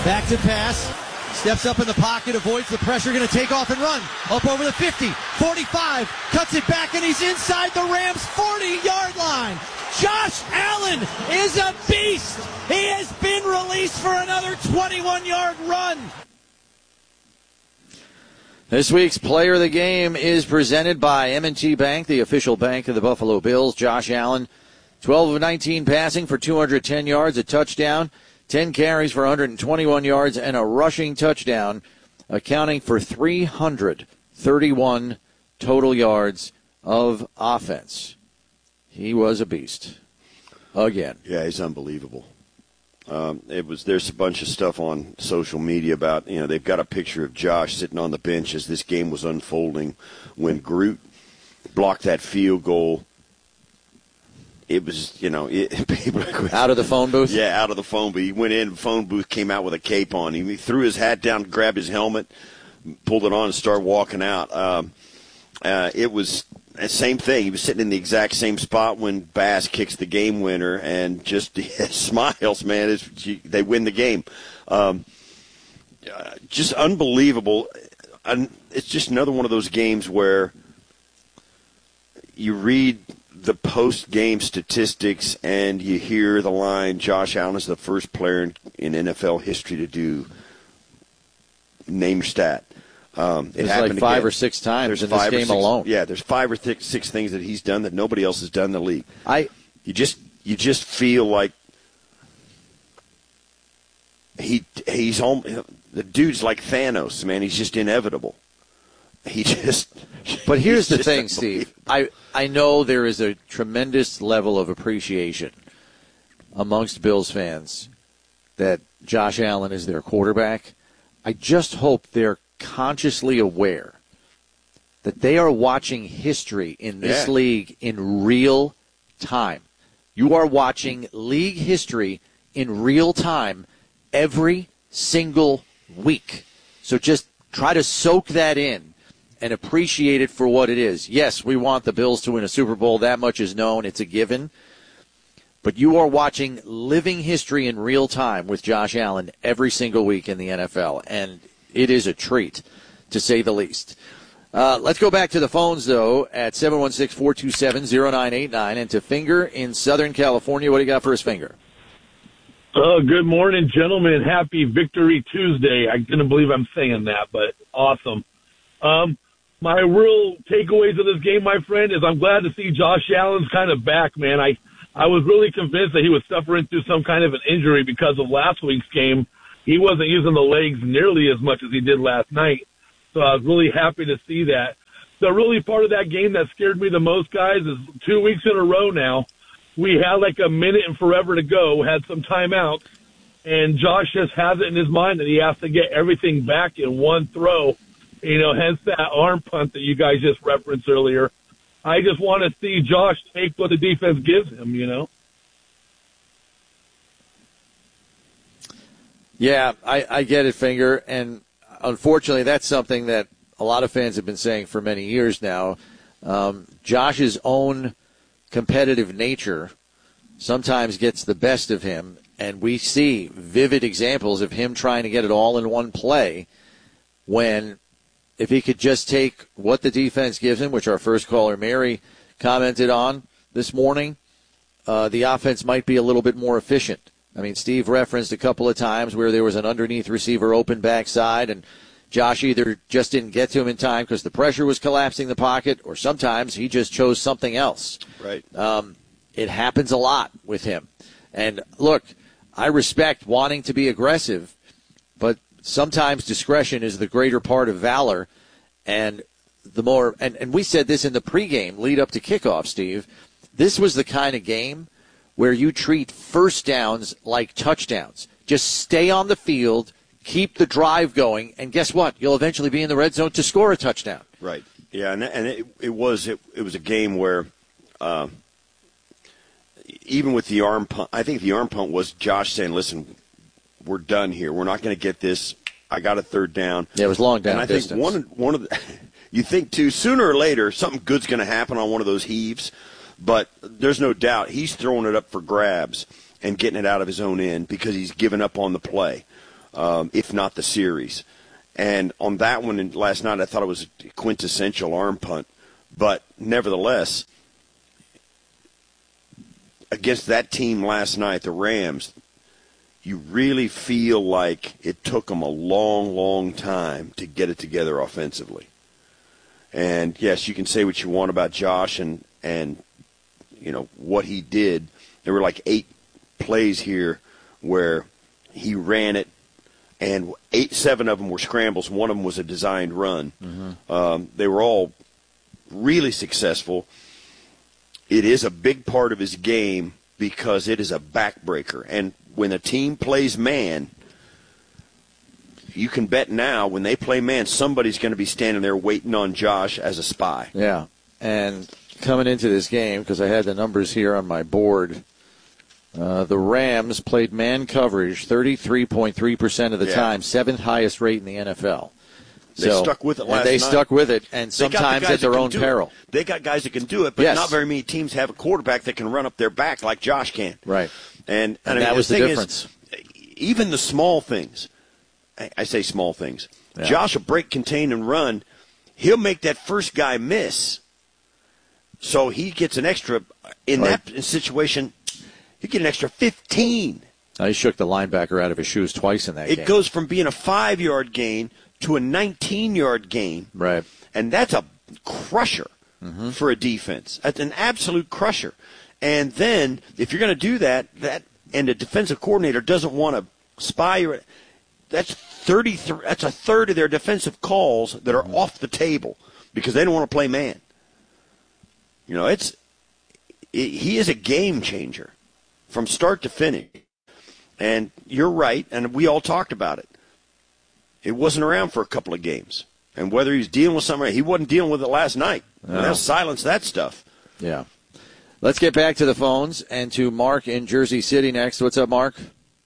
Back to pass. Steps up in the pocket, avoids the pressure, going to take off and run. Up over the 50, 45, cuts it back, and he's inside the Rams' 40-yard line. Josh Allen is a beast. He has been released for another 21-yard run. This week's Player of the Game is presented by M&T Bank, the official bank of the Buffalo Bills. Josh Allen, 12 of 19 passing for 210 yards, a touchdown. 10 carries for 121 yards and a rushing touchdown, accounting for 331 total yards of offense. He was a beast. Again. Yeah, he's unbelievable. There's a bunch of stuff on social media about, they've got a picture of Josh sitting on the bench as this game was unfolding when Groot blocked that field goal. It was, people out of the phone booth? Yeah, out of the phone booth. He went in, the phone booth came out with a cape on. He threw his hat down, grabbed his helmet, pulled it on, and started walking out. It was the same thing. He was sitting in the exact same spot when Bass kicks the game winner, and just smiles, man. They win the game. Just unbelievable. It's just another one of those games where you read the post-game statistics, and you hear the line, Josh Allen is the first player in NFL history to do name your stat. It's like five or six times in this game alone. Yeah, there's 5 or 6 things that he's done that nobody else has done in the league. You just feel like he's home. The dude's like Thanos, man. He's just inevitable. But here's the thing, Steve. I know there is a tremendous level of appreciation amongst Bills fans that Josh Allen is their quarterback. I just hope they're consciously aware that they are watching history in this league in real time. You are watching league history in real time every single week. So just try to soak that in and appreciate it for what it is. Yes, we want the Bills to win a Super Bowl. That much is known. It's a given. But you are watching living history in real time with Josh Allen every single week in the NFL, and it is a treat, to say the least. Let's go back to the phones, though, at 716-427-0989, and to Finger in Southern California. What do you got for us, Finger? Good morning, gentlemen. Happy Victory Tuesday. I couldn't believe I'm saying that, but awesome. My real takeaways of this game, my friend, is I'm glad to see Josh Allen's kind of back, man. I was really convinced that he was suffering through some kind of an injury because of last week's game. He wasn't using the legs nearly as much as he did last night. So I was really happy to see that. The really part of that game that scared me the most, guys, is 2 weeks in a row now, we had like a minute and forever to go, had some timeouts, and Josh just has it in his mind that he has to get everything back in one throw. Hence that arm punt that you guys just referenced earlier. I just want to see Josh take what the defense gives him, Yeah, I get it, Finger, and unfortunately that's something that a lot of fans have been saying for many years now. Josh's own competitive nature sometimes gets the best of him, and we see vivid examples of him trying to get it all in one play when if he could just take what the defense gives him, which our first caller, Mary, commented on this morning, the offense might be a little bit more efficient. I mean, Steve referenced a couple of times where there was an underneath receiver open backside, and Josh either just didn't get to him in time because the pressure was collapsing the pocket, or sometimes he just chose something else. Right. It happens a lot with him. And, look, I respect wanting to be aggressive, but sometimes discretion is the greater part of valor, and the more and we said this in the pregame lead up to kickoff, Steve. This was the kind of game where you treat first downs like touchdowns. Just stay on the field, keep the drive going, and guess what? You'll eventually be in the red zone to score a touchdown. Right. Yeah, and it was a game where even with the arm punt, I think the arm punt was Josh saying, "Listen, we're done here. We're not going to get this. I got a third down." Yeah, it was long down and I distance. think one of the, you think too, sooner or later something good's going to happen on one of those heaves, but there's no doubt he's throwing it up for grabs and getting it out of his own end because he's given up on the play. if not the series. And on that one last night, I thought it was a quintessential arm punt. But nevertheless, against that team last night, the Rams, you really feel like it took them a long, long time to get it together offensively. And, yes, you can say what you want about Josh and you know, what he did. There were like 8 plays here where he ran it, and 7 of them were scrambles. One of them was a designed run. Mm-hmm. They were all really successful. It is a big part of his game because it is a backbreaker. And when a team plays man, you can bet now when they play man, somebody's going to be standing there waiting on Josh as a spy. Yeah, and coming into this game, because I had the numbers here on my board, the Rams played man coverage 33.3% of the time, 7th highest rate in the NFL. They stuck with it last night. Stuck with it, and sometimes at their own peril. They got guys that can do it, but not very many teams have a quarterback that can run up their back like Josh can. Right. And that was the difference. Even the small things, I say small things, Josh will break, contain, and run. He'll make that first guy miss, so he gets an extra. In that situation, he get an extra 15. He shook the linebacker out of his shoes twice in that game. It goes from being a 5-yard gain to a 19-yard gain. Right. And that's a crusher for a defense. That's an absolute crusher. And then if you're going to do that, and the defensive coordinator doesn't want to spy you, that's 33. That's a third of their defensive calls that are off the table because they don't want to play man. You know, he is a game changer from start to finish. And you're right, and we all talked about it. It wasn't around for a couple of games. And whether he's dealing with something, he wasn't dealing with it last night. No. They'll silence that stuff. Yeah. Let's get back to the phones and to Mark in Jersey City next. What's up, Mark?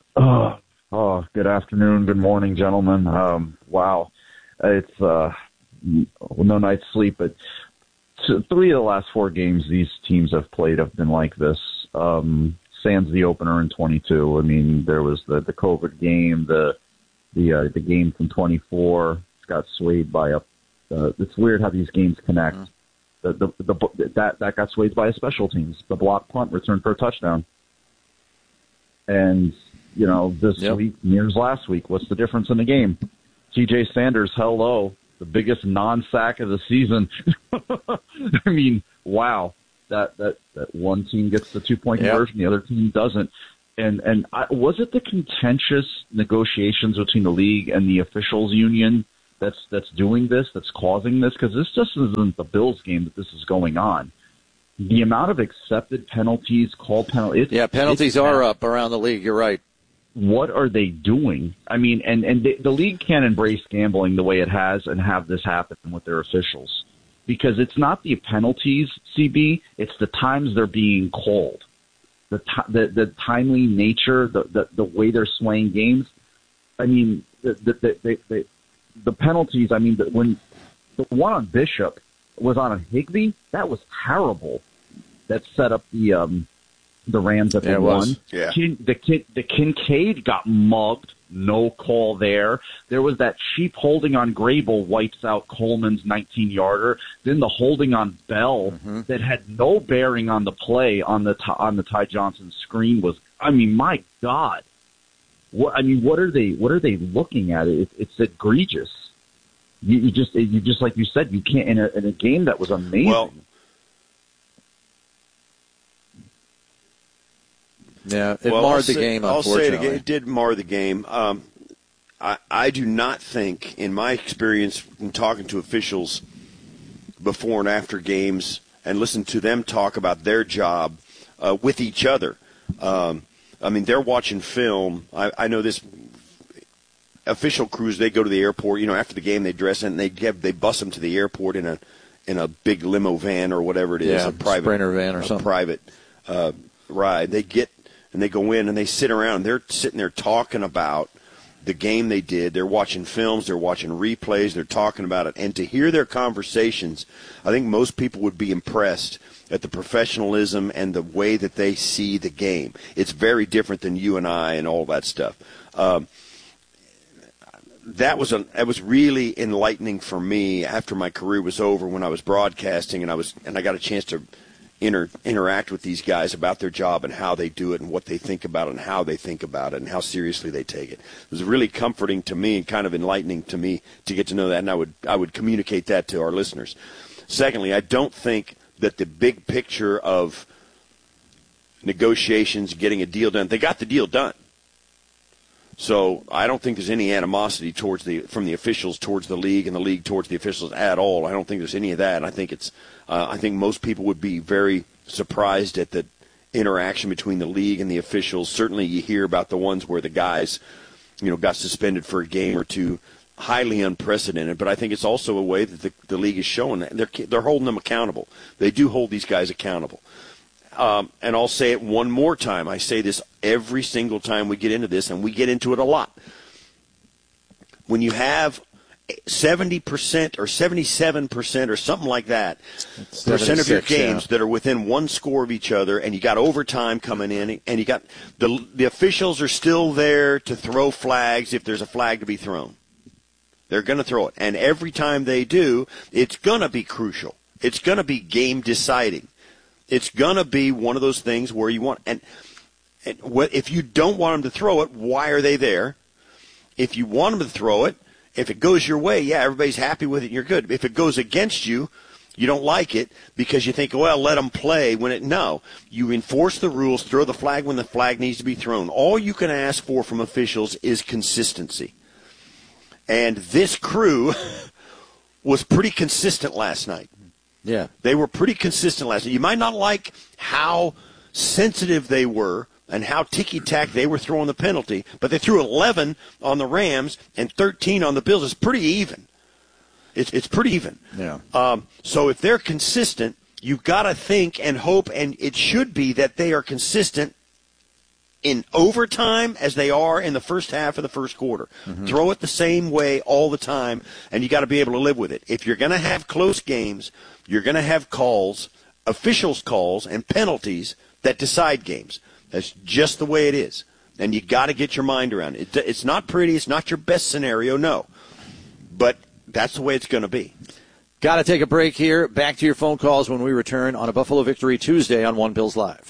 Oh, good afternoon, good morning, gentlemen. Wow. It's no night's sleep, but 3 of the last 4 games these teams have played have been like this. Sans the opener in 22. I mean, there was the COVID game, the game from 24 got swayed by it's weird how these games connect. That got swayed by a special teams. The block punt returned for a touchdown. And, you know, this week mirrors last week. What's the difference in the game? TJ Sanders, hello, the biggest non-sack of the season. I mean, wow. That one team gets the 2-point conversion, the other team doesn't. And was it the contentious negotiations between the league and the officials union that's doing this, that's causing this? Because this just isn't the Bills game that this is going on. The amount of accepted penalties, called penalties. Penalties are up around the league. You're right. What are they doing? I mean, and the league can't embrace gambling the way it has and have this happen with their officials. Because it's not the penalties, CB, it's the times they're being called. The timely nature, the way they're swaying games. I mean, the penalties. I mean, when the one on Bishop was on a Higbee, that was terrible. That set up the Rams at the one. Yeah. The Kincaid got mugged. No call there. There was that cheap holding on Grable wipes out Coleman's 19-yarder. Then the holding on Bell that had no bearing on the play on the Ty Johnson screen was. I mean, my God. What are they looking at? It's egregious. You just like you said, you can't in a game that was amazing. Well, yeah, it marred the game, unfortunately. I'll say it again. It did mar the game. I do not think, in my experience in talking to officials before and after games and listen to them talk about their job with each other. I mean, they're watching film. I know this official crews, they go to the airport. You know, after the game, they dress in and they bus them to the airport in a big limo van or whatever it is, a private Sprinter van or something. Private ride. They get and they go in and they sit around. They're sitting there talking about the game they did. They're watching films. They're watching replays. They're talking about it. And to hear their conversations, I think most people would be impressed at the professionalism and the way that they see the game. It's very different than you and I and all that stuff. that was really enlightening for me after my career was over, when I was broadcasting and I got a chance to interact with these guys about their job and how they do it and what they think about it and how they think about it and how seriously they take it. It was really comforting to me and kind of enlightening to me to get to know that, and I would communicate that to our listeners. Secondly, I don't think that the big picture of negotiations, getting a deal done, they got the deal done. So I don't think there's any animosity from the officials towards the league and the league towards the officials at all. I don't think there's any of that. I think most people would be very surprised at the interaction between the league and the officials. Certainly, you hear about the ones where the guys, got suspended for a game or two. Highly unprecedented, but I think it's also a way that the league is showing that they're holding them accountable. They do hold these guys accountable. And I'll say it one more time. I say this every single time we get into this, and we get into it a lot. When you have 70% or 77% or something like that percent of your games that are within one score of each other, and you got overtime coming in, and you got the officials are still there to throw flags if there's a flag to be thrown. They're going to throw it, and every time they do, it's going to be crucial. It's going to be game deciding. It's going to be one of those things where you want, and if you don't want them to throw it, why are they there? If you want them to throw it, if it goes your way, yeah, everybody's happy with it and you're good. If it goes against you, you don't like it because you think, well, let them play. No, you enforce the rules, throw the flag when the flag needs to be thrown. All you can ask for from officials is consistency. And this crew was pretty consistent last night. Yeah. They were pretty consistent last night. You might not like how sensitive they were and how ticky-tack they were throwing the penalty, but they threw 11 on the Rams and 13 on the Bills. It's pretty even. It's pretty even. Yeah. So if they're consistent, you've got to think and hope, and it should be that they are consistent in overtime as they are in the first half of the first quarter. Mm-hmm. Throw it the same way all the time, and you got to be able to live with it. If you're going to have close games, you're going to have calls, officials' calls, and penalties that decide games. That's just the way it is. And you got to get your mind around it. It's not pretty. It's not your best scenario, no. But that's the way it's going to be. Got to take a break here. Back to your phone calls when we return on a Buffalo Victory Tuesday on One Bills Live.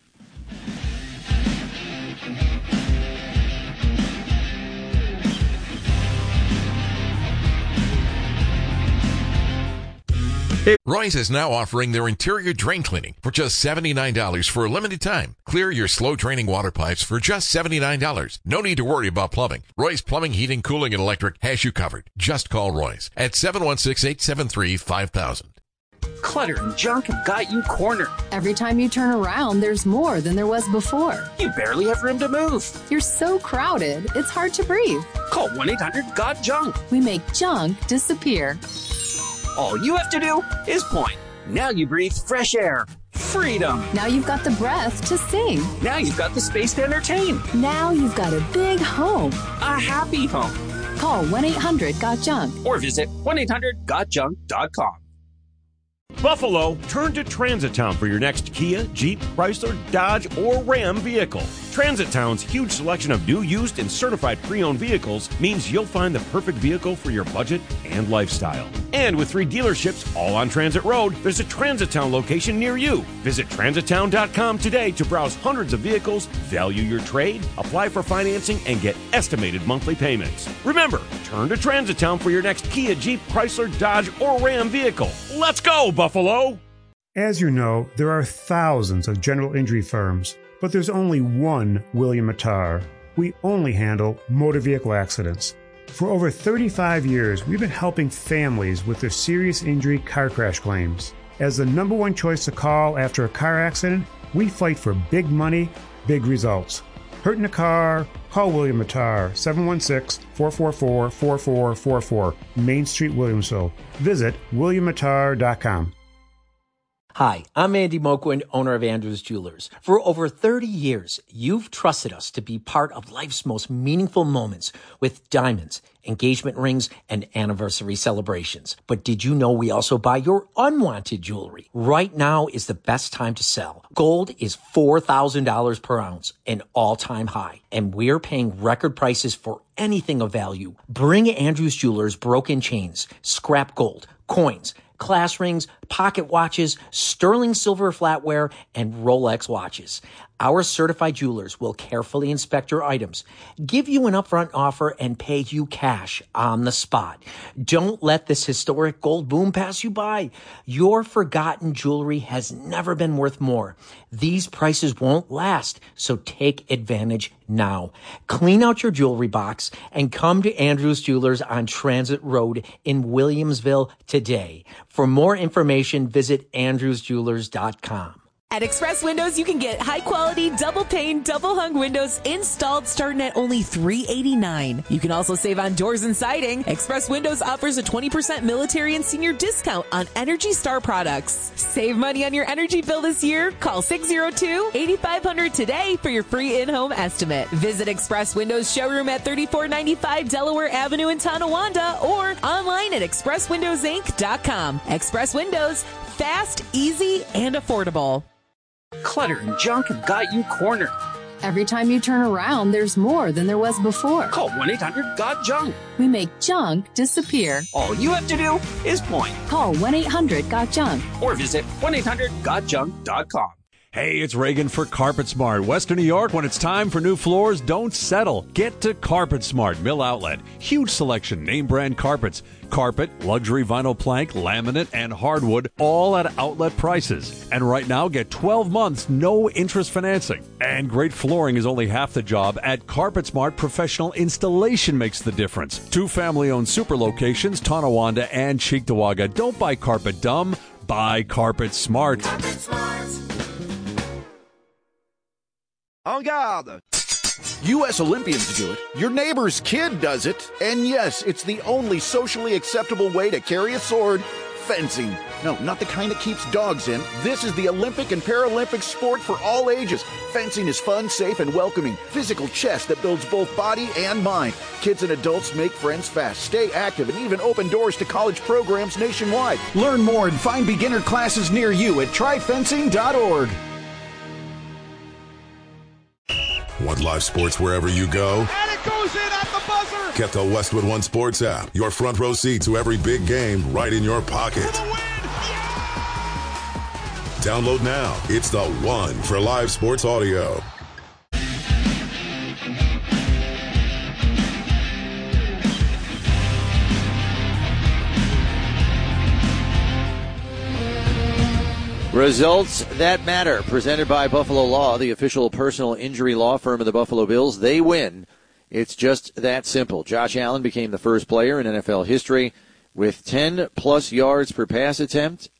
Roy's is now offering their interior drain cleaning for just $79 for a limited time. Clear your slow draining water pipes for just $79. No need to worry about plumbing. Roy's Plumbing, Heating, Cooling, and Electric has you covered. Just call Roy's at 716-873-5000. Clutter and junk have got you cornered. Every time you turn around, there's more than there was before. You barely have room to move. You're so crowded, it's hard to breathe. Call 1-800-GOT-JUNK. We make junk disappear. All you have to do is point. Now you breathe fresh air. Freedom. Now you've got the breath to sing. Now you've got the space to entertain. Now you've got a big home. A happy home. Call 1-800-GOT-JUNK. Or visit 1-800-GOTJUNK.com. Buffalo, turn to Transit Town for your next Kia, Jeep, Chrysler, Dodge, or Ram vehicle. Transit Town's huge selection of new, used, and certified pre-owned vehicles means you'll find the perfect vehicle for your budget and lifestyle. And with 3 dealerships all on Transit Road, there's a Transit Town location near you. Visit transittown.com today to browse hundreds of vehicles, value your trade, apply for financing, and get estimated monthly payments. Remember, turn to Transit Town for your next Kia, Jeep, Chrysler, Dodge, or Ram vehicle. Let's go, Buffalo! As you know, there are thousands of general injury firms, but there's only one William Mattar. We only handle motor vehicle accidents. For over 35 years, we've been helping families with their serious injury car crash claims. As the number one choice to call after a car accident, we fight for big money, big results. Hurt in a car? Call William Mattar, 716-444-4444, Main Street, Williamsville. Visit WilliamMattar.com. Hi, I'm Andy Moquin, owner of Andrews Jewelers. For over 30 years, you've trusted us to be part of life's most meaningful moments with diamonds, engagement rings, and anniversary celebrations. But did you know we also buy your unwanted jewelry? Right now is the best time to sell. Gold is $4,000 per ounce, an all-time high, and we're paying record prices for anything of value. Bring Andrews Jewelers broken chains, scrap gold, coins, class rings, pocket watches, sterling silver flatware, and Rolex watches. Our certified jewelers will carefully inspect your items, give you an upfront offer, and pay you cash on the spot. Don't let this historic gold boom pass you by. Your forgotten jewelry has never been worth more. These prices won't last, so take advantage now. Clean out your jewelry box and come to Andrews Jewelers on Transit Road in Williamsville today. For more information, visit andrewsjewelers.com. At Express Windows, you can get high-quality, double-pane, double-hung windows installed starting at only $389. You can also save on doors and siding. Express Windows offers a 20% military and senior discount on Energy Star products. Save money on your energy bill this year. Call 602-8500 today for your free in-home estimate. Visit Express Windows showroom at 3495 Delaware Avenue in Tonawanda or online at expresswindowsinc.com. Express Windows, fast, easy, and affordable. Clutter and junk have got you cornered. Every time you turn around, there's more than there was before. Call 1-800-GOT-JUNK. We make junk disappear. All you have to do is point. Call 1-800-GOT-JUNK. Or visit 1-800-GOTJUNK.com. Hey, it's Reagan for Carpet Smart. Western New York, when it's time for new floors, don't settle. Get to Carpet Smart, Mill Outlet. Huge selection, name brand carpets. Carpet, luxury vinyl plank, laminate, and hardwood, all at outlet prices. And right now, get 12 months, no interest financing. And great flooring is only half the job. At Carpet Smart, professional installation makes the difference. 2 family-owned super locations, Tonawanda and Cheektowaga. Don't buy carpet dumb, buy Carpet Smart. Carpet Smart. En garde! U.S. Olympians do it, your neighbor's kid does it, and yes, it's the only socially acceptable way to carry a sword, fencing. No, not the kind that keeps dogs in. This is the Olympic and Paralympic sport for all ages. Fencing is fun, safe, and welcoming. Physical chess that builds both body and mind. Kids and adults make friends fast, stay active, and even open doors to college programs nationwide. Learn more and find beginner classes near you at tryfencing.org. Want live sports wherever you go? And it goes in at the buzzer! Get the Westwood One Sports app. Your front row seat to every big game right in your pocket. For the win! Yeah! Download now. It's the one for live sports audio. Results that matter, presented by Buffalo Law, the official personal injury law firm of the Buffalo Bills. They win. It's just that simple. Josh Allen became the first player in NFL history with 10-plus yards per pass attempt